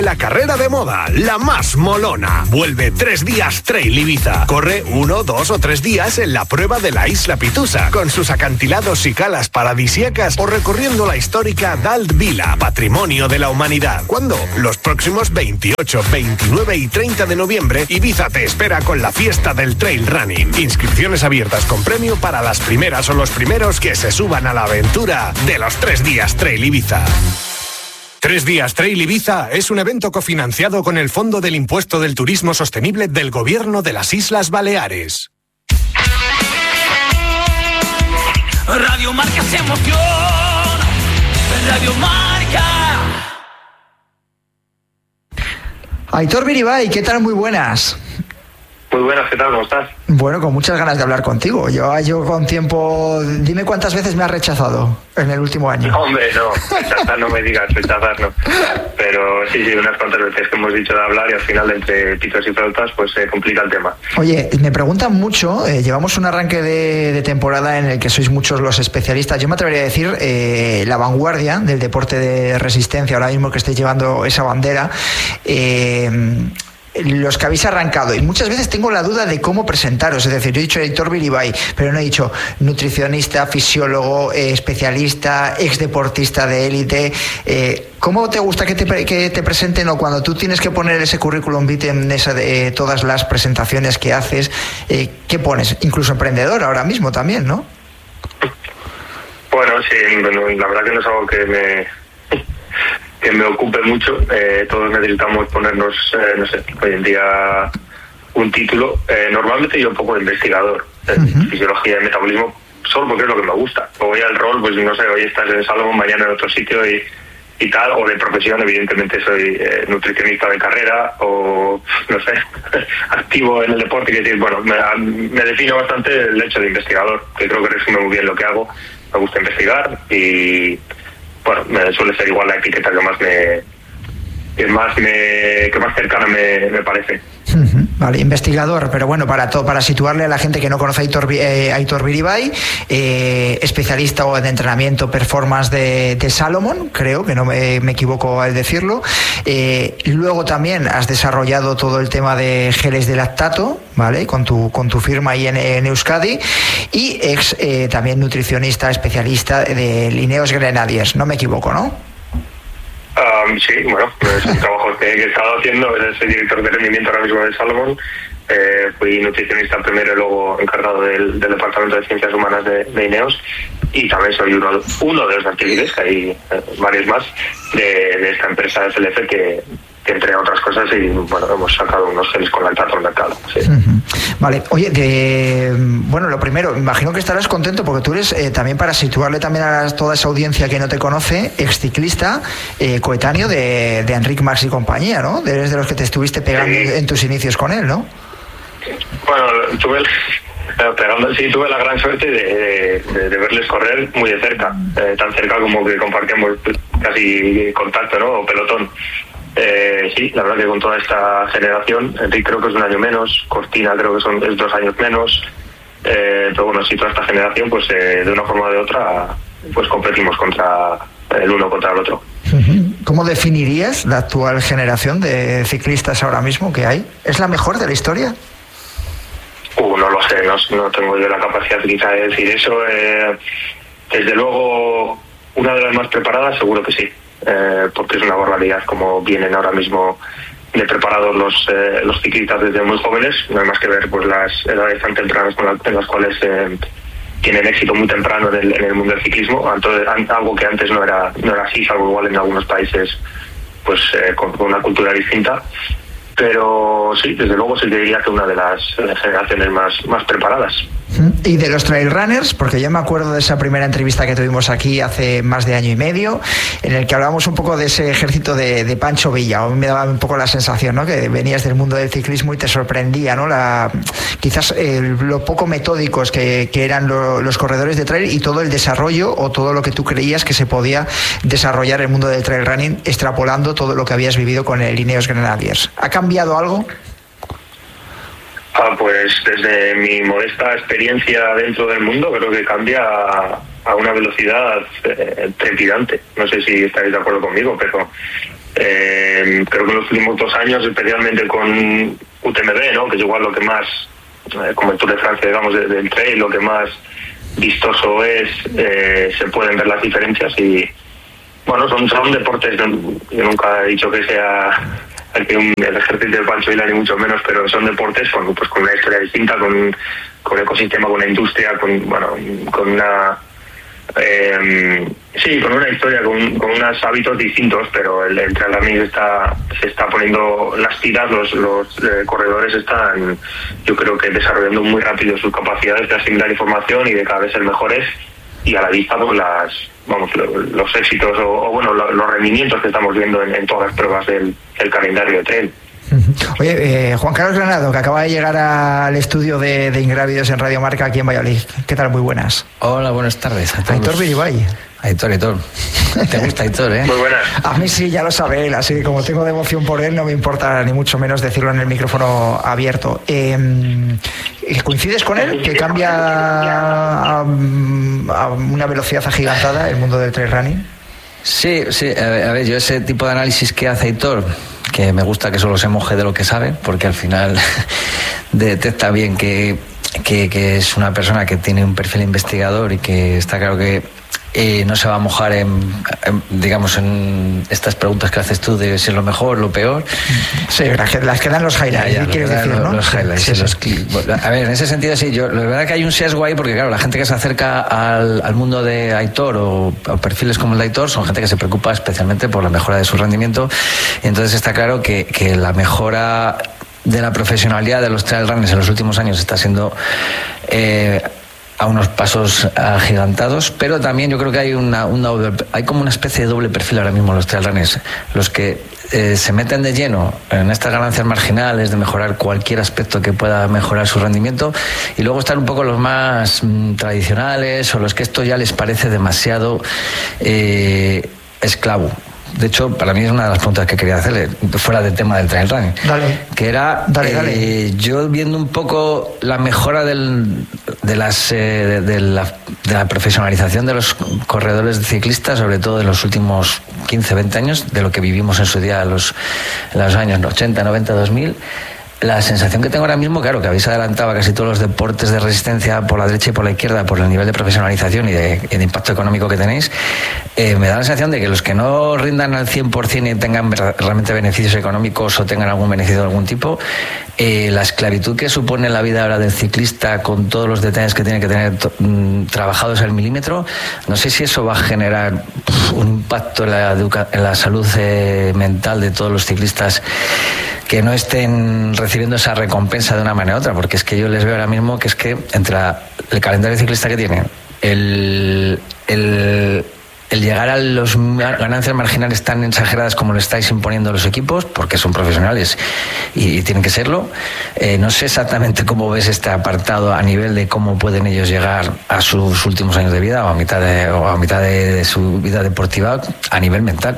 La carrera de moda, la más molona. Vuelve 3 días Trail Ibiza. Corre 1, 2 o 3 días en la prueba de la Isla Pitusa, con sus acantilados y calas paradisíacas o recorriendo la histórica Dalt Vila, patrimonio de la humanidad. ¿Cuándo? Los próximos 28, 29 y 30 de noviembre, Ibiza te espera con la fiesta del Trail Running. Inscripciones abiertas con premio para las primeras o los primeros que se suban a la aventura de los 3 días Trail Ibiza. 3 días Trail Ibiza es un evento cofinanciado con el Fondo del Impuesto del Turismo Sostenible del Gobierno de las Islas Baleares. Radio Marca se emoción. Radio Marca. Aitor Biribay, ¿qué tal? Muy buenas. Muy buenas, ¿qué tal? ¿Cómo estás? Bueno, con muchas ganas de hablar contigo. Yo con tiempo... Dime cuántas veces me has rechazado en el último año. Hombre, no, rechazar no me digas, rechazar no. Pero sí, unas cuantas veces que hemos dicho de hablar y al final entre pitos y flautas pues se complica el tema. Oye, me preguntan mucho, llevamos un arranque de temporada en el que sois muchos los especialistas. Yo me atrevería a decir la vanguardia del deporte de resistencia, ahora mismo que estáis llevando esa bandera. Los que habéis arrancado, y muchas veces tengo la duda de cómo presentaros, es decir, yo he dicho Aitor Biribay, pero no he dicho nutricionista, fisiólogo, especialista, exdeportista de élite. ¿Cómo te gusta que te presenten, o cuando tú tienes que poner ese currículum vitae en esa de todas las presentaciones que haces, qué pones? Incluso emprendedor ahora mismo también, ¿no? Bueno, sí, la verdad que no es algo que me ocupe mucho. Todos necesitamos ponernos, no sé, hoy en día un título. Normalmente yo un poco de investigador en fisiología y metabolismo, solo porque es lo que me gusta. O voy al rol, pues no sé, hoy estás en Salomón, mañana en otro sitio y tal, o de profesión, evidentemente soy nutricionista de carrera, o no sé, activo en el deporte, que decir, bueno, me defino bastante el hecho de investigador, que creo que resume muy bien lo que hago. Me gusta investigar y bueno, me suele ser igual la etiqueta que más cercana me parece. Vale, investigador, pero bueno, para situarle a la gente que no conoce a Aitor Biribay, especialista de entrenamiento performance de Salomón, creo que no me equivoco al decirlo. Luego también has desarrollado todo el tema de geles de lactato, ¿vale? Con tu firma ahí en Euskadi, y también nutricionista especialista de Ineos Grenadiers, no me equivoco, ¿no? Sí, bueno, es un trabajo que he estado haciendo. Soy director de rendimiento ahora mismo de Salomón. Fui nutricionista primero y luego encargado del Departamento de Ciencias Humanas de Ineos, y también soy uno de los activistas, que hay varios más, de esta empresa de FLF que entre otras cosas, y bueno, hemos sacado unos geles con lactato al mercado. Sí. Vale, oye, bueno, lo primero, imagino que estarás contento porque tú eres, también para situarle también a toda esa audiencia que no te conoce, exciclista, coetáneo de Enric Mas y compañía, ¿no? Eres de los que te estuviste pegando en tus inicios con él, ¿no? Bueno, tuve la gran suerte de verles correr muy de cerca, tan cerca como que compartíamos casi contacto, ¿no? O pelotón. Sí, la verdad que con toda esta generación, Enric creo que es un año menos, Cortina creo que es 2 años menos, pero bueno, sí, toda esta generación, pues de una forma o de otra, pues competimos el uno contra el otro. ¿Cómo definirías la actual generación de ciclistas ahora mismo que hay? ¿Es la mejor de la historia? No lo sé, no tengo yo la capacidad quizá de decir eso. Desde luego, una de las más preparadas, seguro que sí. Porque es una barbaridad como vienen ahora mismo de preparados los ciclistas desde muy jóvenes. No hay más que ver pues las edades tan tempranas en las cuales tienen éxito muy temprano en el mundo del ciclismo, algo que antes no era así, salvo igual en algunos países pues con una cultura distinta. Pero sí, desde luego sí diría que una de las generaciones más preparadas. Y de los trail runners, porque yo me acuerdo de esa primera entrevista que tuvimos aquí hace más de año y medio, en el que hablábamos un poco de ese ejército de Pancho Villa. A mí me daba un poco la sensación, ¿no?, que venías del mundo del ciclismo y te sorprendía, ¿no?, quizás lo poco metódicos que eran los corredores de trail, y todo el desarrollo o todo lo que tú creías que se podía desarrollar en el mundo del trail running, extrapolando todo lo que habías vivido con el Ineos Grenadiers. ¿Ha cambiado algo? Pues desde mi modesta experiencia dentro del mundo, creo que cambia a una velocidad trepidante. No sé si estáis de acuerdo conmigo, pero Creo que en los últimos 2 años, especialmente con UTMB, ¿no? Que es igual lo que más, como el Tour de Francia, digamos, del trail, lo que más vistoso es, se pueden ver las diferencias. Y bueno, son deportes, yo nunca he dicho que sea el ejército de Pancho Vila, ni mucho menos, pero son deportes con una historia distinta, con un ecosistema, con una industria, con una con una historia, con unos hábitos distintos, pero el trail running se está poniendo las tiras, los corredores están, yo creo que desarrollando muy rápido sus capacidades de asimilar información y de cada vez ser mejores, y a la vista pues los éxitos o los rendimientos que estamos viendo en todas las pruebas del calendario de trail. Oye, Juan Carlos Granado, que acaba de llegar al estudio de Ingrávidos en Radio Marca aquí en Valladolid. ¿Qué tal? Muy buenas. Hola, buenas tardes a todos. Aitor Biribay. Aitor. ¿Te gusta Aitor, Muy buenas. A mí sí, ya lo sabe él, así que como tengo devoción por él, no me importa ni mucho menos decirlo en el micrófono abierto. ¿Coincides con él? ¿Que cambia a una velocidad agigantada el mundo del trail running? Sí. A ver, yo ese tipo de análisis que hace Aitor, que me gusta que solo se moje de lo que sabe, porque al final detecta bien que es una persona que tiene un perfil investigador y que está claro que no se va a mojar en estas preguntas que haces tú de si es lo mejor, lo peor. Sí, las que dan los highlights, quieres decir, ¿no? Los highlights, sí. A ver, en ese sentido sí, la verdad que hay un sesgo ahí, porque claro, la gente que se acerca al mundo de Aitor o perfiles como el de Aitor son gente que se preocupa especialmente por la mejora de su rendimiento, y entonces está claro que la mejora de la profesionalidad de los trail runners en los últimos años está siendo a unos pasos agigantados, pero también yo creo que hay como una especie de doble perfil ahora mismo en los trail runners, los que se meten de lleno en estas ganancias marginales de mejorar cualquier aspecto que pueda mejorar su rendimiento, y luego están un poco los más tradicionales o los que esto ya les parece demasiado esclavo. De hecho, para mí es una de las preguntas que quería hacerle, fuera del tema del trail running. Dale. Que era, dale. Yo viendo un poco la mejora de la profesionalización de los corredores ciclistas, sobre todo en los últimos 15, 20 años, de lo que vivimos en su día en los años 80, 90, 2000, la sensación que tengo ahora mismo, claro, que habéis adelantado a casi todos los deportes de resistencia por la derecha y por la izquierda por el nivel de profesionalización y de impacto económico que tenéis, me da la sensación de que los que no rindan al 100% y tengan realmente beneficios económicos o tengan algún beneficio de algún tipo, la esclavitud que supone la vida ahora del ciclista con todos los detalles que tiene que tener trabajados al milímetro, no sé si eso va a generar un impacto en la salud mental de todos los ciclistas que no estén recibiendo esa recompensa de una manera u otra, porque es que yo les veo ahora mismo que es que entre el calendario ciclista que tienen, el llegar a las ganancias marginales tan exageradas como le estáis imponiendo los equipos, porque son profesionales y tienen que serlo, no sé exactamente cómo ves este apartado a nivel de cómo pueden ellos llegar a sus últimos años de vida o a mitad de su vida deportiva a nivel mental.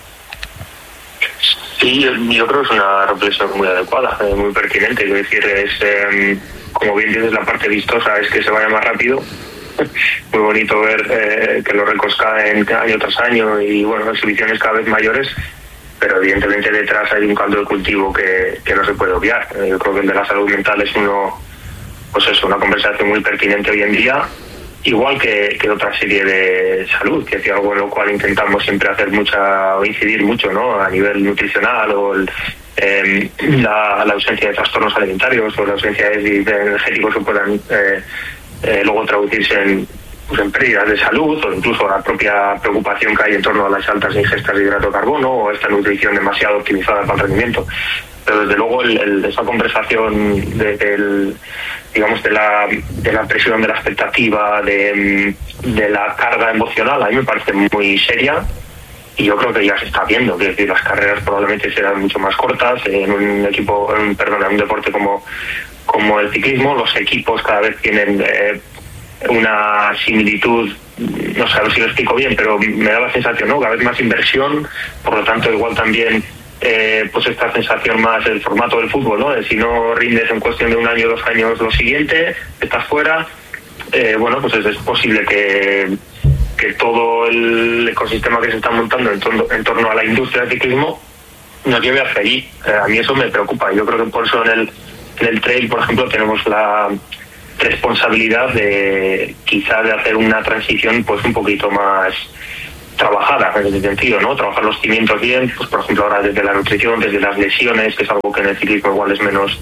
Sí, yo creo que es una reflexión muy adecuada, muy pertinente. Es decir, como bien dices, la parte vistosa es que se vaya más rápido. Muy bonito ver que los récords caen año tras año y bueno, exhibiciones cada vez mayores, pero evidentemente detrás hay un caldo de cultivo que no se puede obviar. Yo creo que el de la salud mental es una conversación muy pertinente hoy en día, igual que otra serie de salud, que es algo en lo cual intentamos siempre hacer incidir mucho, ¿no? A nivel nutricional o la ausencia de trastornos alimentarios o la ausencia de energéticos que puedan luego traducirse en pérdidas de salud, o incluso la propia preocupación que hay en torno a las altas ingestas de hidrato de carbono o esta nutrición demasiado optimizada para el rendimiento. Pero desde luego esa conversación de la presión, de la expectativa, de la carga emocional, a mí me parece muy seria, y yo creo que ya se está viendo, que es decir, las carreras probablemente serán mucho más cortas en un deporte como el ciclismo. Los equipos cada vez tienen una similitud, no sé si lo explico bien, pero me da la sensación, ¿no? Cada vez más inversión, por lo tanto igual también pues esta sensación más del formato del fútbol, ¿no? De si no rindes en cuestión de 1 año, 2 años lo siguiente, estás fuera. Pues es posible que que todo el ecosistema que se está montando en torno a la industria del ciclismo nos lleve hacia allí. A mí eso me preocupa. Yo creo que por eso en el trail, por ejemplo, tenemos la responsabilidad de quizá de hacer una transición pues un poquito más trabajada en ese sentido, ¿no? Trabajar los cimientos bien, pues por ejemplo ahora desde la nutrición, desde las lesiones, que es algo que en el ciclismo igual es menos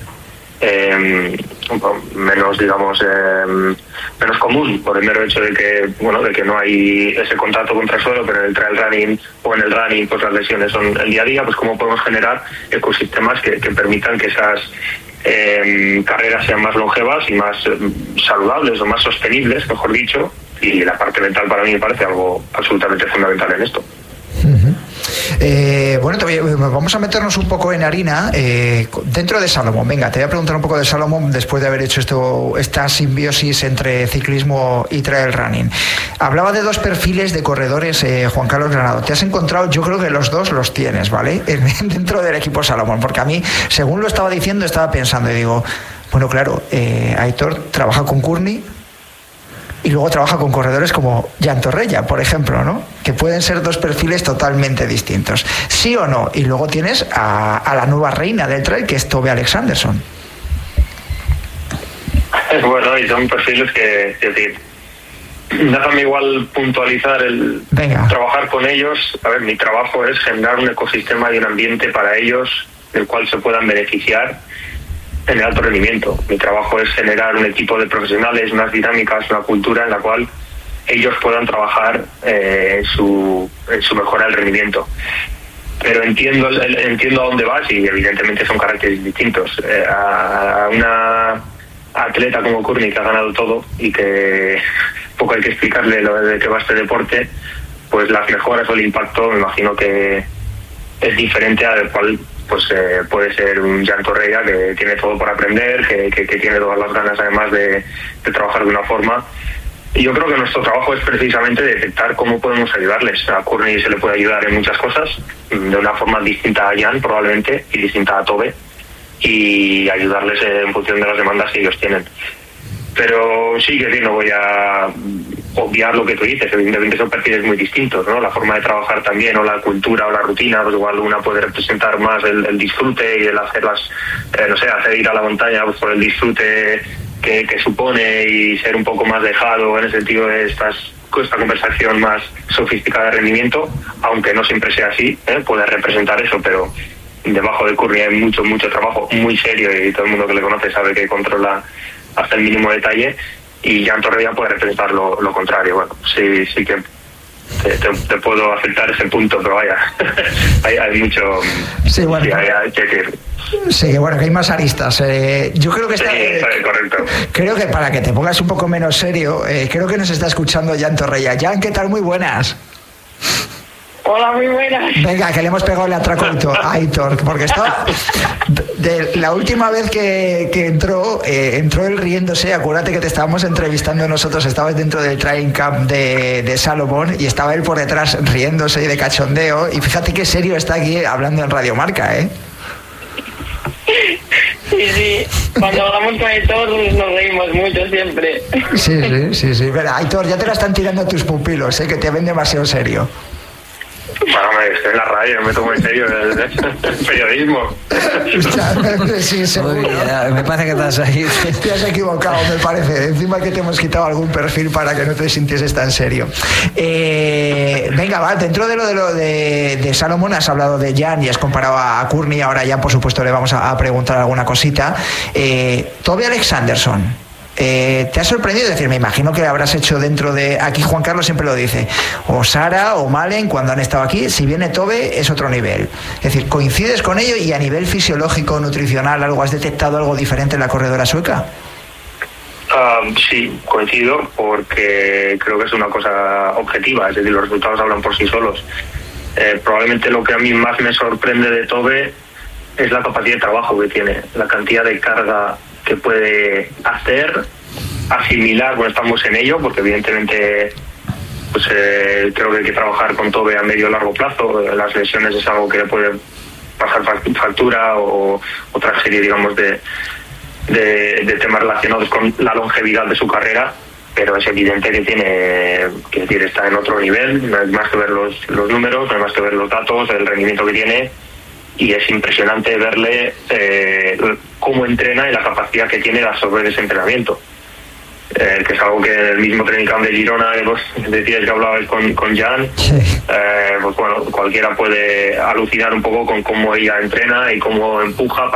digamos menos común por el mero hecho de que no hay ese contacto contra el suelo, pero en el trail running o en el running pues las lesiones son el día a día. Pues cómo podemos generar ecosistemas que permitan que esas carreras sean más longevas y más saludables o más sostenibles, mejor dicho, y la parte mental para mí me parece algo absolutamente fundamental en esto. Bueno, vamos a meternos un poco en harina dentro de Salomon. Venga, te voy a preguntar un poco de Salomon después de haber hecho esta simbiosis entre ciclismo y trail running. Hablaba de dos perfiles de corredores, Juan Carlos Granado. Te has encontrado, yo creo que los dos los tienes, ¿vale? Dentro del equipo Salomon, porque a mí, según lo estaba diciendo, estaba pensando y digo, bueno, claro, Aitor trabaja con Courtney y luego trabaja con corredores como Jan Torrella, por ejemplo, ¿no? Que pueden ser dos perfiles totalmente distintos. ¿Sí o no? Y luego tienes a la nueva reina del trail, que es Toby Alexanderson. Bueno, y son perfiles que, es decir, déjame igual puntualizar trabajar con ellos. A ver, mi trabajo es generar un ecosistema y un ambiente para ellos del cual se puedan beneficiar en el alto rendimiento. Mi trabajo es generar un equipo de profesionales, unas dinámicas, una cultura en la cual ellos puedan trabajar en su mejora del rendimiento. Pero entiendo a dónde vas y evidentemente son caracteres distintos. A una atleta como Courtney, que ha ganado todo y que poco hay que explicarle de qué va este deporte, pues las mejoras o el impacto me imagino que es diferente al cual pues puede ser un Jan Torrella, que tiene todo por aprender, que tiene todas las ganas además de trabajar de una forma. Y yo creo que nuestro trabajo es precisamente detectar cómo podemos ayudarles. A Courtney se le puede ayudar en muchas cosas, de una forma distinta a Jan probablemente y distinta a Tobe, y ayudarles en función de las demandas que ellos tienen. Pero sí que sí, no voy a obviar lo que tú dices. Evidentemente son perfiles muy distintos, ¿no? La forma de trabajar también, o la cultura o la rutina, pues igual una puede representar más el disfrute y el hacerlas, hacer ir a la montaña pues por el disfrute que supone, y ser un poco más dejado en el sentido de esta conversación más sofisticada de rendimiento, aunque no siempre sea así, puede representar eso, pero debajo de Courtney hay mucho trabajo muy serio, y todo el mundo que le conoce sabe que controla hasta el mínimo detalle, y Jan Torrella puede representar lo contrario. Bueno, sí que te puedo aceptar ese punto, pero vaya, hay mucho. Sí, bueno. Sí, hay que decir. Sí, bueno, que hay más aristas. Yo creo que correcto. Creo que para que te pongas un poco menos serio, creo que nos está escuchando Jan Torrella. Jan, ¿qué tal? Muy buenas. Hola, muy buenas. Venga, que le hemos pegado el atraco a Aitor, porque estaba la última vez que entró él riéndose. Acuérdate que te estábamos entrevistando nosotros, estabas dentro del training camp de Salomon y estaba él por detrás riéndose y de cachondeo, y fíjate qué serio está aquí hablando en Radio Marca, ¿eh? Sí, cuando hablamos con Aitor nos reímos mucho siempre. Sí. Verá, Aitor, ya te la están tirando tus pupilos, que te ven demasiado serio. Bueno, estoy en la radio, me tomo en serio el periodismo. Sí, seguro. Me parece que te has equivocado, me parece. Encima que te hemos quitado algún perfil para que no te sintieses tan serio. Venga, va, dentro de lo de Salomon has hablado de Jan y has comparado a Courtney. Ahora ya, por supuesto, le vamos a preguntar alguna cosita. Toby Alexanderson, ¿te ha sorprendido? Es decir, me imagino que habrás hecho dentro de... Aquí Juan Carlos siempre lo dice, o Sara o Malen cuando han estado aquí, si viene Tobe es otro nivel. Es decir, ¿coincides con ello? Y a nivel fisiológico, nutricional, ¿has detectado algo diferente en la corredora sueca? Sí, coincido, porque creo que es una cosa objetiva, es decir, los resultados hablan por sí solos. Probablemente lo que a mí más me sorprende de Tobe es la capacidad de trabajo que tiene, la cantidad de carga que puede hacer, asimilar cuando estamos en ello, porque evidentemente pues creo que hay que trabajar con Tobe a medio o largo plazo. Las lesiones es algo que le puede pasar factura, o otra serie, digamos, de temas relacionados con la longevidad de su carrera, pero es evidente que está en otro nivel. No hay más que ver los números, no hay más que ver los datos, el rendimiento que tiene, y es impresionante verle cómo entrena y la capacidad que tiene de absorber ese entrenamiento, que es algo que en el mismo training camp de Girona, que vos decías que hablabais con Jan, pues bueno, cualquiera puede alucinar un poco con cómo ella entrena y cómo empuja